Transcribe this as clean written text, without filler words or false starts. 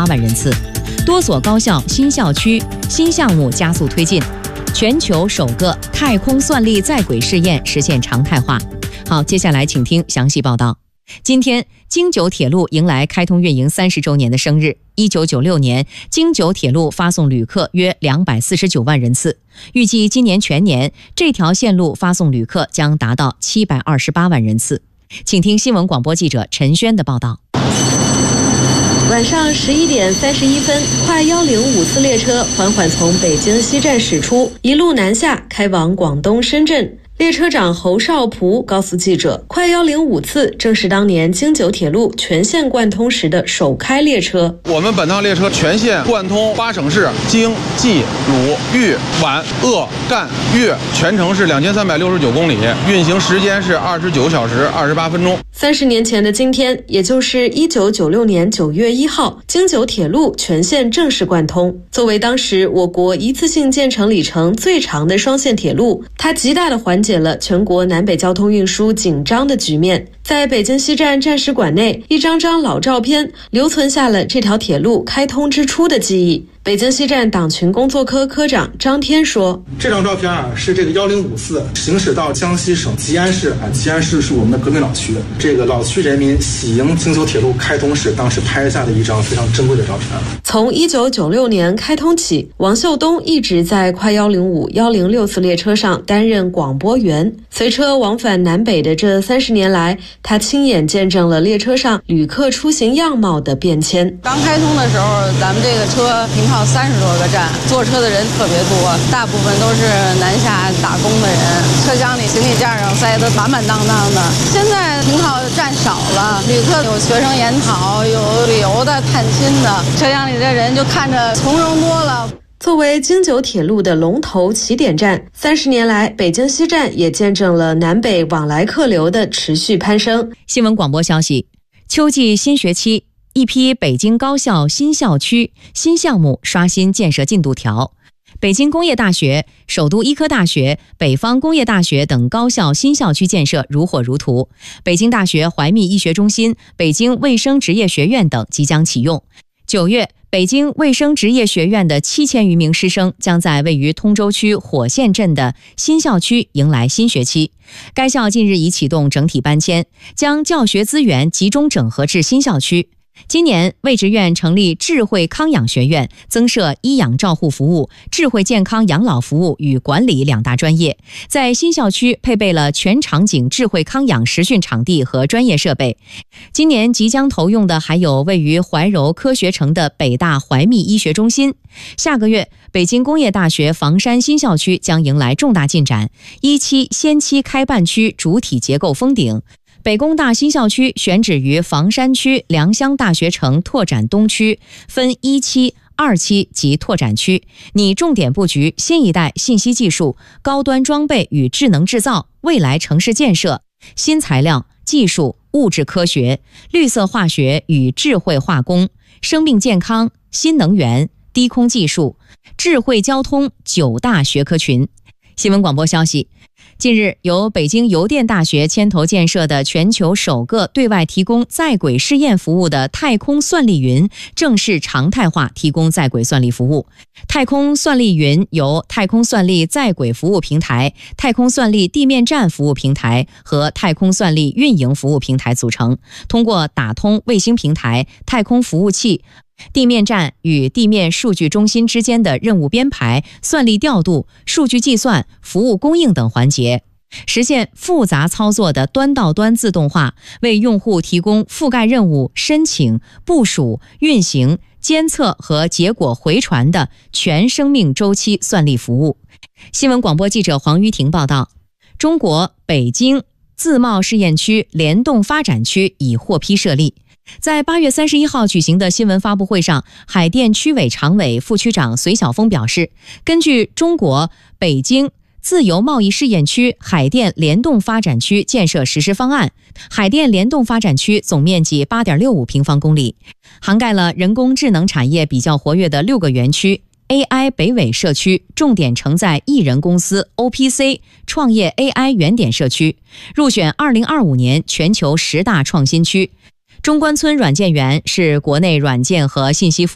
8万人次。多所高校新校区、新项目加速推进，全球首个太空算力在轨试验实现常态化。好，接下来请听详细报道。今天，京九铁路迎来开通运营30周年的生日。1996年，京九铁路发送旅客约249万人次，预计今年全年这条线路发送旅客将达到728万人次。请听新闻广播记者陈轩的报道。 晚上11点31分，快105次列车缓缓从北京西站驶出，一路南下，开往广东深圳。列车长侯少璞告诉记者，快105次正是当年京九铁路全线贯通时的首开列车。 我们本趟列车全线贯通8省市，京、冀、鲁、豫、皖、鄂、赣、粤，全程是2369公里，运行时间是29小时28分钟。 30年前的今天，也就是1996年9月1号，京九铁路全线正式贯通。作为当时我国一次性建成里程最长的双线铁路，它极大的缓解了全国南北交通运输紧张的局面。在北京西站战史馆内，一张张老照片留存下了这条铁路开通之初的记忆。北京西站党群工作科科长张天说， 这张照片是这个105次行驶到江西省吉安市，吉安市是我们的革命老区，这个老区人民喜迎京九铁路开通时当时拍下的一张非常珍贵的照片。 从1996年开通起，王秀东一直在快105、106次列车上担任广播员。随车往返南北的这30年来，他亲眼见证了列车上旅客出行样貌的变迁。 刚开通的时候，咱们这个车停靠30多个站，坐车的人特别多，大部分都是南下打工的人，车厢里行李架上塞得满满当当的。现在停靠站少了，旅客有学生研讨，有旅游的、探亲的，车厢里的人就看着从容多了。 作为京九铁路的龙头起点站，30年来，北京西站也见证了南北往来客流的持续攀升。 新闻广播消息，秋季新学期，一批北京高校新校区、新项目刷新建设进度条。北京工业大学、首都医科大学、北方工业大学等高校新校区建设如火如荼。北京大学怀密医学中心、北京卫生职业学院等即将启用。9月，北京卫生职业学院的7000余名师生将在位于通州区火线镇的新校区迎来新学期。该校近日已启动整体搬迁，将教学资源集中整合至新校区。今年，卫职院成立智慧康养学院，增设医养照护服务、智慧健康养老服务与管理2大专业，在新校区配备了全场景智慧康养实训场地和专业设备。今年即将投用的还有位于怀柔科学城的北大怀密医学中心。下个月，北京工业大学房山新校区将迎来重大进展，一期先期开办区主体结构封顶。北工大新校区选址于房山区良乡大学城拓展东区，分1期、2期及拓展区，拟重点布局新一代信息技术、高端装备与智能制造、未来城市建设、新材料、技术、物质科学、绿色化学与智慧化工、生命健康、新能源、低空技术、智慧交通9大学科群。新闻广播消息，近日，由北京邮电大学牵头建设的全球首个对外提供在轨试验服务的太空算力云正式常态化提供在轨算力服务。太空算力云由太空算力在轨服务平台、太空算力地面站服务平台和太空算力运营服务平台组成，通过打通卫星平台、太空服务器、地面站与地面数据中心之间的任务编排、算力调度、数据计算、服务供应等环节，实现复杂操作的端到端自动化，为用户提供覆盖任务、申请、部署、运行、监测和结果回传的全生命周期算力服务。新闻广播记者黄玉婷报道，中国北京自贸试验区联动发展区已获批设立。在8月31号举行的新闻发布会上，海淀区委常委、副区长隋晓峰表示，根据中国北京自由贸易试验区海淀联动发展区建设实施方案，海淀联动发展区总面积8.65平方公里，涵盖了人工智能产业比较活跃的6个园区。AI 北纬社区重点承载艺人公司 OPC 创业 AI 原点社区，入选2025年全球10大创新区。中关村软件园是国内软件和信息